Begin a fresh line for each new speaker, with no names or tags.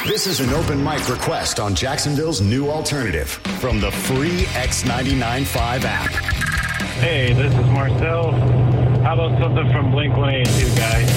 This is an open mic request on Jacksonville's new alternative from the free X99.5 app.
Hey, this is Marcel. How about something from Blink-182, guys?